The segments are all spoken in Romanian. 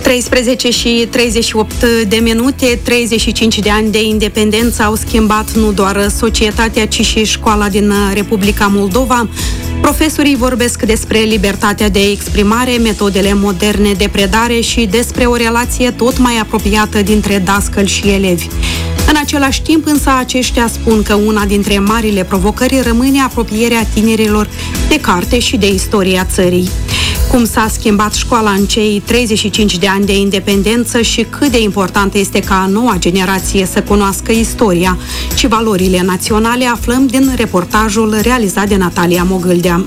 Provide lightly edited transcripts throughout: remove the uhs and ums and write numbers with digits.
13 și 38 de minute, 35 de ani de independență au schimbat nu doar societatea, ci și școala din Republica Moldova. Profesorii vorbesc despre libertatea de exprimare, metodele moderne de predare și despre o relație tot mai apropiată dintre dascăli și elevi. În același timp, însă, aceștia spun că una dintre marile provocări rămâne apropierea tinerilor de carte și de istoria țării. Cum s-a schimbat școala în cei 35 de ani de independență și cât de importantă este ca noua generație să cunoască istoria și valorile naționale, aflăm din reportajul realizat de Natalia Mogâldea.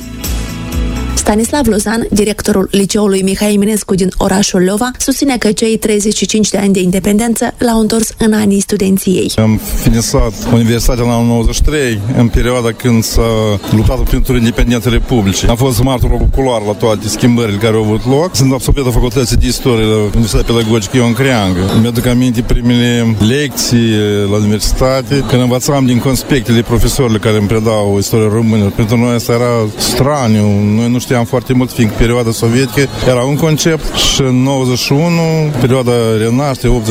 Stanislav Lozan, directorul liceului Mihai Eminescu din orașul Lova, susține că cei 35 de ani de independență l-au întors în anii studenției. Am finisat universitatea în anul 93, în perioada când s-a luptat pentru independența Republicii. Am fost martor ocular la toate schimbările care au avut loc. Sunt absolvent la facultății de istorie la Universitatea Pedagogică Ion Creangă. Mi-aduc aminte primele lecții la universitate, când învățam din conspectele profesorilor care îmi predau istoria română. Pentru noi asta era straniu. Noi nu știam foarte mult, fiindcă perioada sovietică era un concept și în 91, perioada renaștere,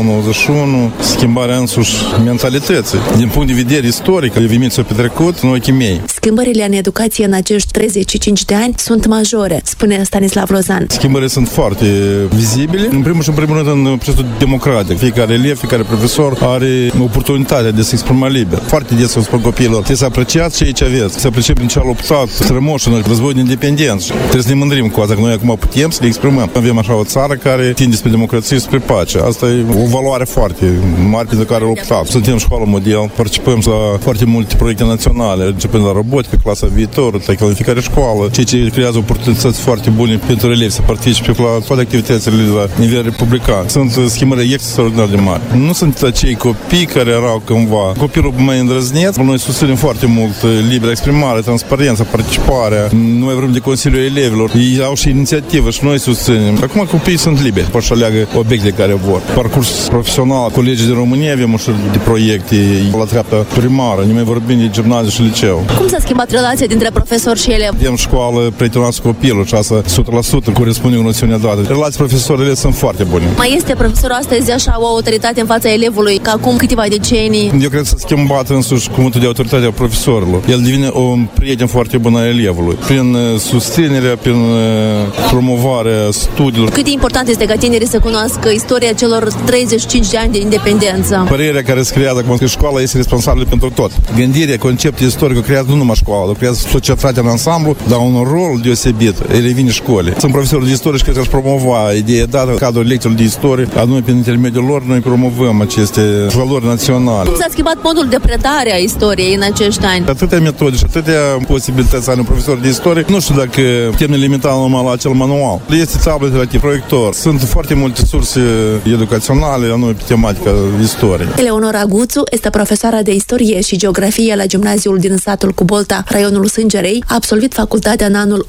89-91, schimbarea însuși mentalității. Din punct de vedere istoric, evenimentul s-a petrecut în ochii mei. Schimbările în educație în acești 35 de ani sunt majore, spune Stanislav Lozan. Schimbările sunt foarte vizibile. În primul și în primul rând în procesul democratic. Fiecare elev, fiecare profesor are oportunitatea de să se exprima liber. Foarte des o spun copiilor, trebuie să apreciați ceea ce aveți, să apreciem prin ce a luptat strămoșii în războiul de independență. Trebuie să ne mândrim cu asta, că noi acum putem să le exprimăm. Avem așa o țară care tinde spre democrație și spre pace. Asta e o valoare foarte mare pentru care luptat. Suntem școală model, participăm la foarte multe proiecte naționale, începând la robotică, clasa viitor, în fiecare școală, ceea ce creează oportunități foarte bune pentru elevi să participe la toate activitățile la nivel republican. Sunt schimbări extraordinar de mari. Nu sunt acei copii care erau cândva copilul mai îndrăzneț. Noi susținem foarte mult liberă exprimare, transparență, participarea. Noi vrem de Consiliul Elevilor. Ei au și inițiativă și noi susținem. Acum copiii sunt liberi. Pot să aleagă obiecte care vor. Parcurs profesional. Colegii din România avem ușor de proiecte la treapta primară. Nu mai vorbim de gimnaziu și liceu. Cum s-a schimbat relația dintre profesor și elev? Avem școală prietenoasă cu copilul și asta 100% corespunde cu noțiunea dată. Relații profesorile sunt foarte bune. Mai este profesorul astăzi așa o autoritate în fața elevului ca acum câteva decenii? Eu cred că s-a schimbat însuși cuvântul de autoritate a profesorilor. El devine un prieten foarte bun al elevului. Prin susținerea, prin promovarea studiilor. Cât de important este ca tinerii să cunoască istoria celor 35 de ani de independență? Părerea care se creează acum că școala este responsabilă pentru tot. Gândirea, conceptul istoric creează nu numai școala, creează societatea în ansamblu, dar un rol deosebit elevii școli. Sunt profesori de istorie și cred că aș promova ideea dată în cadrul lecțiilor de istorie, anume prin intermediul lor noi promovăm aceste valori naționale. Cum s-a schimbat modul de predare a istoriei în acești ani? Atâtea metode și atâtea posibilități ale unui profesor de istorie. Nu știu dacă putem ne limita numai la acel manual. Este tablet relativ, proiector. Sunt foarte multe surse educaționale anume pe tematica istoriei. Eleonora Guțu este profesoara de istorie și geografie la gimnaziul din satul Cubolta, raionul Sângerei, a absolvit facultatea în anul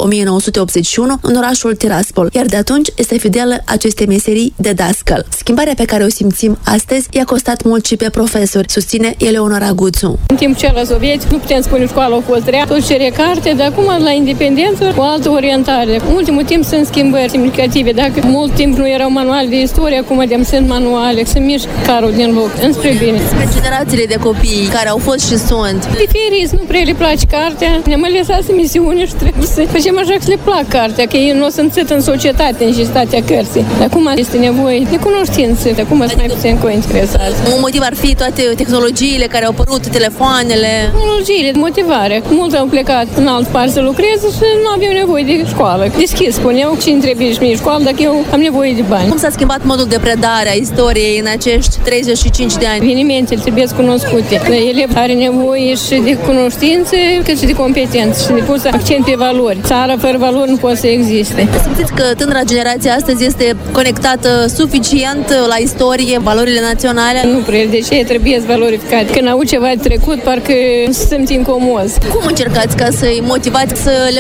1981 în orașul Tiraspol, iar de atunci este fidelă acestei meserii de dascăl. Schimbarea pe care o simțim astăzi i-a costat mult și pe profesori, susține Eleonora Guțu. În timpul celor sovietici, nu putem spune școala a fost rea, tot cere carte, dar acum la independență o altă orientare. În ultimul timp sunt schimbări semnificative. Dacă mult timp nu erau manuale de istorie, acum sunt manuale, se mișcă carul din loc, înspre bine. Spre generațiile de copii care au fost și sunt. Diferiți, nu prea le place cartea. Ne-am lăsat misiune și trebuie să facem așa că le plac cartea, că ei nu o să înțet în societate necesitatea cărții. Acum este nevoie de cunoștință, acum sunt mai puțin interesați. Un motiv ar fi toate tehnologiile care au apărut, telefoanele. Tehnologiile, motivare. Mulți au plecat în altă parte să lucreze și nu aveau nevoie de școală. Deschis spuneau că cine trebuie și mie școală dacă eu am nevoie de bani. Cum s-a schimbat modul de predare a istoriei în acești 35 de ani? Evenimentele trebuie cunoscute. Elev are nevoie și de cunoștințe, cât și de competențe și de pus accent pe valori. Țara fără valori nu poate să existe. Simțiți că tânăra generație astăzi este conectată suficient la istorie, valorile naționale? Nu prea, de ce trebuie valorificate? Când au ceva de trecut, parcă se simt incomozi. Cum încercați ca să-i motivați să le placă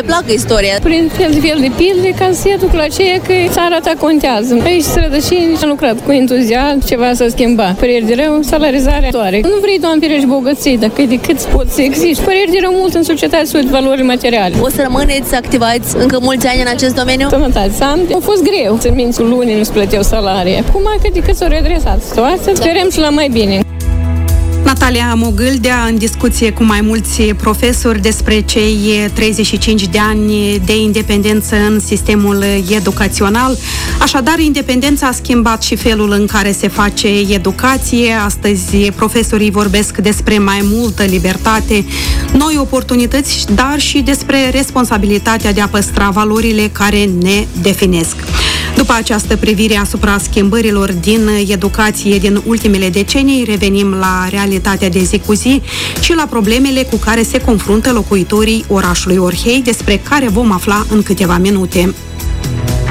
istorie? Prin fel de pildă, ca să se duc la ceea că țara ta contează. Aici strădășini am lucrat cu entuziasm, ceva s-a schimbat. Păreri de rău, salarizarea doare. Nu vrei, Doamne ferești, bogății, dacă e de cât poți să existi. Păreri de rău mult în societate sunt valori materiale. O să rămâneți activați încă mulți ani în acest domeniu? Sănătate, a fost greu. Să mințul lunii nu-ți plăteau salarii. Acum cât s-o redresat situația, sperăm și la mai bine. Natalia Mogâldea, în discuție cu mai mulți profesori despre cei 35 de ani de independență în sistemul educațional. Așadar, independența a schimbat și felul în care se face educație. Astăzi, profesorii vorbesc despre mai multă libertate, noi oportunități, dar și despre responsabilitatea de a păstra valorile care ne definesc. După această privire asupra schimbărilor din educație din ultimele decenii, revenim la realitatea de zi cu zi și la problemele cu care se confruntă locuitorii orașului Orhei, despre care vom afla în câteva minute.